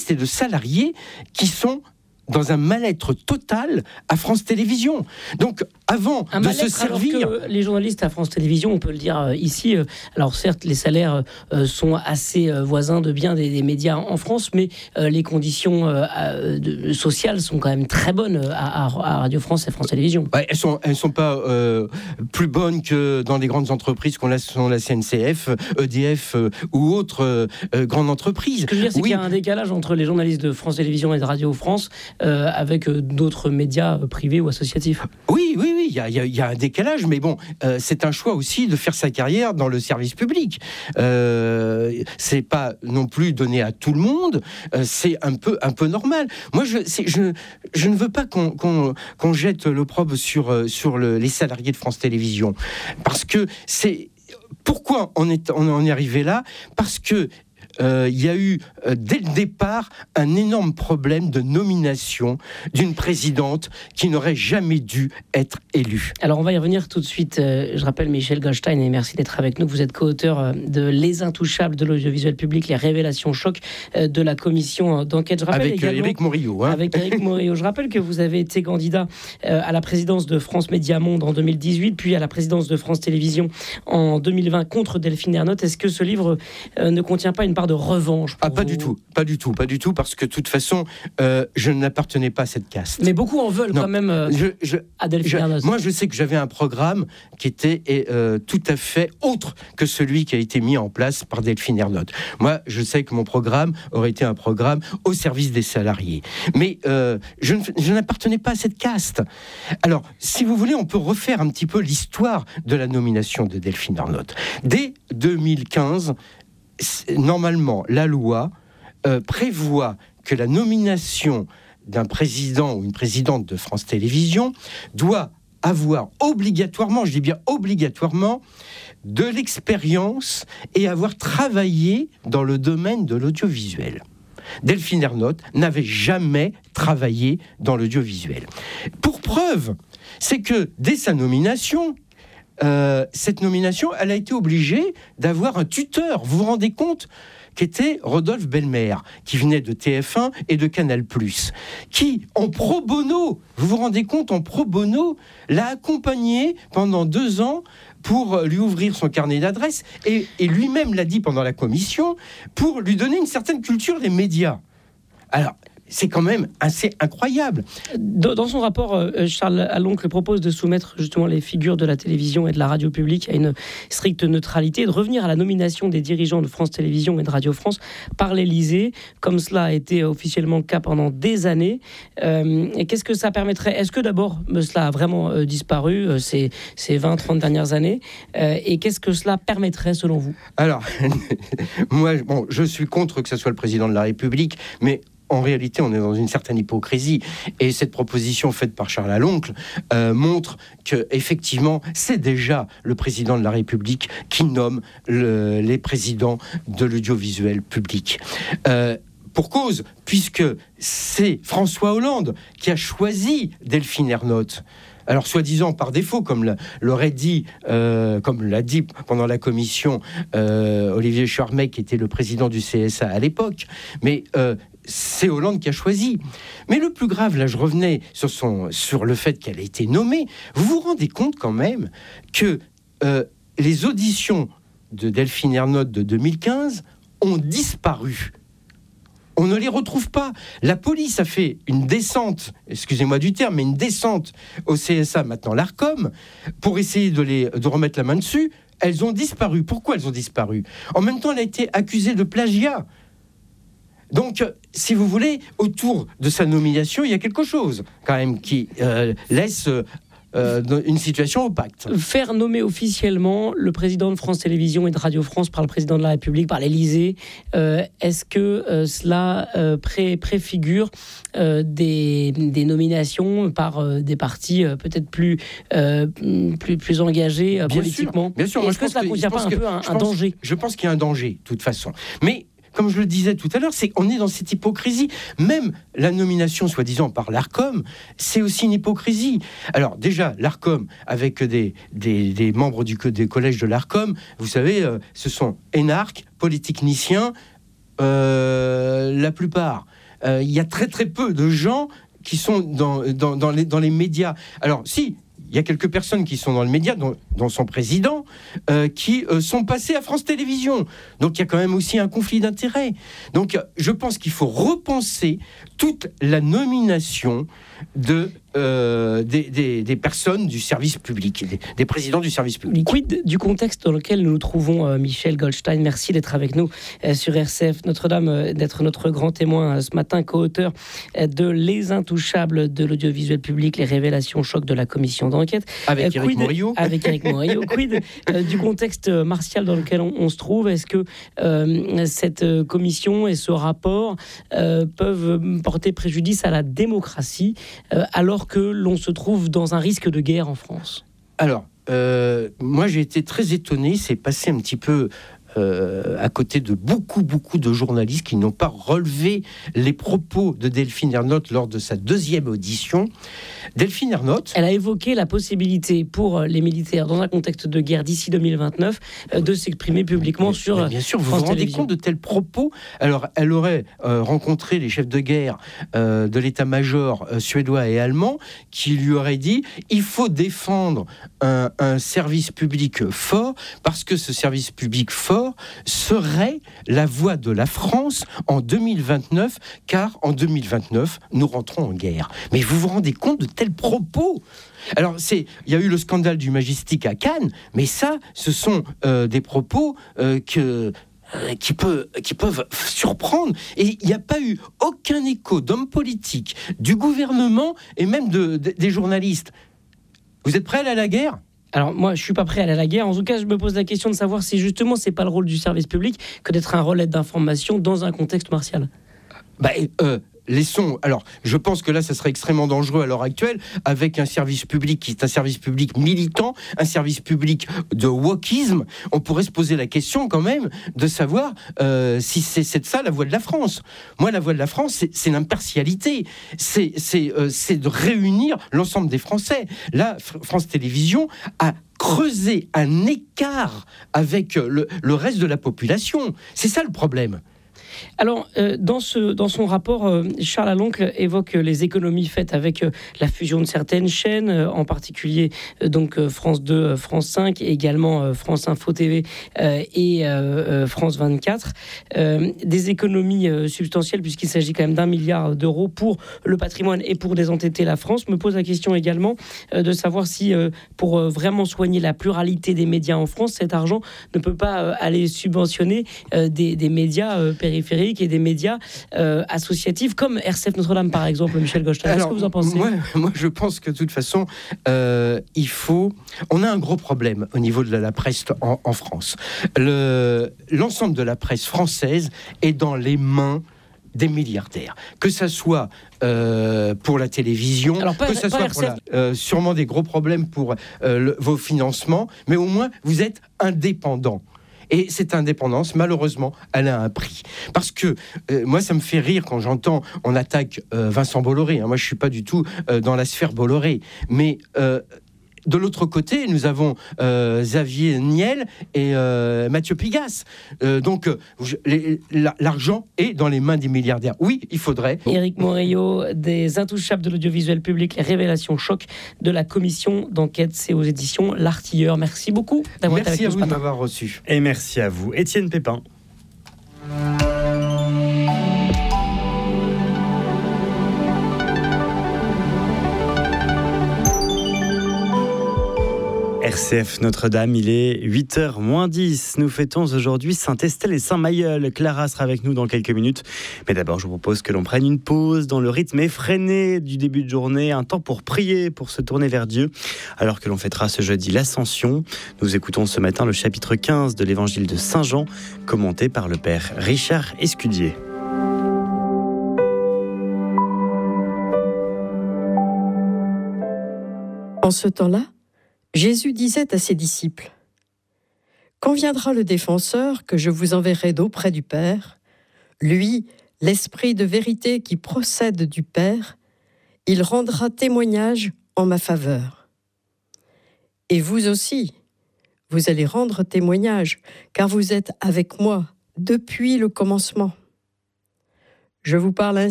journalistes et de salariés qui sont dans un mal-être total à France Télévisions. Donc, avant de se servir... Alors que les journalistes à France Télévisions, on peut le dire ici, alors certes, les salaires sont assez voisins de bien des médias en France, mais les conditions sociales sont quand même très bonnes à Radio France et France Télévisions. Ouais, elles sont pas plus bonnes que dans les grandes entreprises qu'on sont la CNCF, EDF ou autres grandes entreprises. Ce que je veux dire, c'est qu'il y a un décalage entre les journalistes de France Télévisions et de Radio France avec d'autres médias privés ou associatifs. Oui, il y a un décalage, mais bon, c'est un choix aussi de faire sa carrière dans le service public. C'est pas non plus donné à tout le monde, c'est un peu normal. Moi, je ne veux pas qu'on jette l'opprobre sur les salariés de France Télévisions, parce que c'est... Pourquoi on est arrivé là ? Parce que il y a eu, dès le départ, un énorme problème de nomination d'une présidente qui n'aurait jamais dû être élue. Alors, on va y revenir tout de suite. Je rappelle Michel Goldstein, et merci d'être avec nous. Vous êtes co-auteur de Les Intouchables de l'audiovisuel public, les révélations chocs de la commission d'enquête. Je rappelle avec Éric Morillo. Avec Éric Morillo. Je rappelle que vous avez été candidat à la présidence de France Média Monde en 2018, puis à la présidence de France Télévisions en 2020 contre Delphine Ernotte. Est-ce que ce livre ne contient pas une part de revanche? Pas du tout, parce que de toute façon, je n'appartenais pas à cette caste. Mais beaucoup en veulent quand même à Delphine Ernotte. Moi, je sais que j'avais un programme qui était tout à fait autre que celui qui a été mis en place par Delphine Ernotte. Moi, je sais que mon programme aurait été un programme au service des salariés. Mais je n'appartenais pas à cette caste. Alors, si vous voulez, on peut refaire un petit peu l'histoire de la nomination de Delphine Ernotte. Dès 2015, normalement, la loi prévoit que la nomination d'un président ou une présidente de France Télévisions doit avoir obligatoirement, je dis bien obligatoirement, de l'expérience et avoir travaillé dans le domaine de l'audiovisuel. Delphine Ernotte n'avait jamais travaillé dans l'audiovisuel. Pour preuve, c'est que dès sa nomination, cette nomination, elle a été obligée d'avoir un tuteur. Vous vous rendez compte ? Qu'était Rodolphe Belmer, qui venait de TF1 et de Canal+, qui, en pro bono, vous vous rendez compte, en pro bono, l'a accompagné pendant 2 ans pour lui ouvrir son carnet d'adresses, et lui-même l'a dit pendant la commission, pour lui donner une certaine culture des médias. Alors, c'est quand même assez incroyable. Dans son rapport, Charles Aloncle propose de soumettre justement les figures de la télévision et de la radio publique à une stricte neutralité et de revenir à la nomination des dirigeants de France Télévisions et de Radio France par l'Élysée, comme cela a été officiellement le cas pendant des années. Et qu'est-ce que ça permettrait ? Est-ce que d'abord, cela a vraiment disparu ces 20-30 dernières années ? Et qu'est-ce que cela permettrait selon vous ? Alors, moi, je suis contre que ce soit le président de la République, mais en réalité, on est dans une certaine hypocrisie. Et cette proposition faite par Charles Aloncle montre qu'effectivement, c'est déjà le président de la République qui nomme les présidents de l'audiovisuel public. Pour cause, puisque c'est François Hollande qui a choisi Delphine Ernotte. Alors, soi-disant par défaut, comme l'a dit pendant la commission Olivier Charmet, qui était le président du CSA à l'époque. Mais c'est Hollande qui a choisi. Mais le plus grave, là, je revenais sur le fait qu'elle a été nommée. Vous vous rendez compte quand même que les auditions de Delphine Ernotte de 2015 ont disparu. On ne les retrouve pas. La police a fait une descente, excusez-moi du terme, mais une descente au CSA, maintenant l'ARCOM, pour essayer de remettre la main dessus. Elles ont disparu. Pourquoi elles ont disparu ? En même temps, elle a été accusée de plagiat. Donc, si vous voulez, autour de sa nomination, il y a quelque chose, quand même, qui laisse une situation opaque. Faire nommer officiellement le président de France Télévisions et de Radio France par le président de la République, par l'Élysée, est-ce que cela préfigure des nominations par des partis peut-être plus engagés politiquement ? Bien sûr. Est-ce que cela ne contient pas un peu un danger ? Je pense qu'il y a un danger, de toute façon. Mais comme je le disais tout à l'heure, c'est qu'on est dans cette hypocrisie. Même la nomination, soi-disant, par l'ARCOM, c'est aussi une hypocrisie. Alors, déjà, l'ARCOM, avec des membres des collèges de l'ARCOM, vous savez, ce sont énarques, polytechniciens, la plupart. Il y a très très peu de gens qui sont dans les médias. Alors si, il y a quelques personnes qui sont dans le média, dont son président, qui sont passés à France Télévisions. Donc il y a quand même aussi un conflit d'intérêts. Donc je pense qu'il faut repenser toute la nomination des personnes du service public, des présidents du service public. Quid du contexte dans lequel nous nous trouvons, Michel Goldstein? Merci d'être avec nous sur RCF Notre-Dame, d'être notre grand témoin ce matin, co-auteur de Les Intouchables de l'audiovisuel public, les révélations choc de la commission d'enquête. Avec Éric Morillo. Avec Éric Morillo. Quid du contexte martial dans lequel on se trouve? Est-ce que cette commission et ce rapport peuvent porter préjudice à la démocratie alors que l'on se trouve dans un risque de guerre en France? Alors, moi j'ai été très étonné, c'est passé un petit peu à côté de beaucoup de journalistes qui n'ont pas relevé les propos de Delphine Ernotte lors de sa deuxième audition. Delphine Ernotte... Elle a évoqué la possibilité pour les militaires, dans un contexte de guerre d'ici 2029, de s'exprimer publiquement sur mais bien sûr, vous vous rendez compte de tels propos? Alors, elle aurait rencontré les chefs de guerre de l'état-major suédois et allemand qui lui auraient dit « Il faut défendre un service public fort parce que ce service public fort serait la voix de la France en 2029, car en 2029, nous rentrons en guerre. » Mais vous vous rendez compte de tels propos? Alors, il y a eu le scandale du Majestic à Cannes, mais ça, ce sont des propos qui peuvent surprendre. Et il n'y a pas eu aucun écho d'hommes politiques, du gouvernement et même des journalistes. Vous êtes prêts à aller à la guerre ? Alors moi, je suis pas prêt à aller à la guerre. En tout cas, je me pose la question de savoir si justement c'est pas le rôle du service public que d'être un relais d'information dans un contexte martial. Laissons. Alors, je pense que là, ça serait extrêmement dangereux à l'heure actuelle, avec un service public qui est un service public militant, un service public de wokisme. On pourrait se poser la question quand même de savoir si c'est ça la voix de la France. Moi, la voix de la France, c'est l'impartialité, c'est de réunir l'ensemble des Français. Là, France Télévisions a creusé un écart avec le reste de la population. C'est ça le problème. Alors, dans son rapport, Charles Aloncle évoque les économies faites avec la fusion de certaines chaînes, en particulier donc France 2, France 5, et également France Info TV et France 24. Des économies substantielles, puisqu'il s'agit quand même d'1 milliard d'euros pour le patrimoine et pour désendetter la France. Me pose la question également de savoir si, pour vraiment soigner la pluralité des médias en France, cet argent ne peut pas aller subventionner des médias périphériques et des médias associatifs comme RCF Notre-Dame par exemple. Michel Goldstein, qu'est-ce que vous en pensez? Moi je pense que de toute façon on a un gros problème au niveau de la presse en France. L'ensemble de la presse française est dans les mains des milliardaires, que ça soit pour la télévision, que ça soit pour sûrement des gros problèmes pour vos financements, mais au moins vous êtes indépendant. Et cette indépendance, malheureusement, elle a un prix. Parce que moi, ça me fait rire quand j'entends on attaque Vincent Bolloré. Moi, je ne suis pas du tout dans la sphère Bolloré. Mais de l'autre côté, nous avons Xavier Niel et Mathieu Pigasse. Donc, l'argent est dans les mains des milliardaires. Oui, il faudrait... Éric Morillo, des Intouchables de l'audiovisuel public, les révélations choc de la commission d'enquête, c'est aux éditions L'Artilleur. Merci beaucoup d'avoir été avec nous. Merci à vous de m'avoir reçu. Et merci à vous. Étienne Pépin. RCF Notre-Dame, il est 8h moins 10. Nous fêtons aujourd'hui Saint-Estelle et Saint-Mailleul. Clara sera avec nous dans quelques minutes. Mais d'abord, je vous propose que l'on prenne une pause dans le rythme effréné du début de journée. Un temps pour prier, pour se tourner vers Dieu. Alors que l'on fêtera ce jeudi l'Ascension. Nous écoutons ce matin le chapitre 15 de l'évangile de Saint-Jean, commenté par le père Richard Escudier. En ce temps-là, Jésus disait à ses disciples : « Quand viendra le défenseur que je vous enverrai d'auprès du Père, lui, l'Esprit de vérité qui procède du Père, il rendra témoignage en ma faveur. Et vous aussi, vous allez rendre témoignage, car vous êtes avec moi depuis le commencement. Je vous parle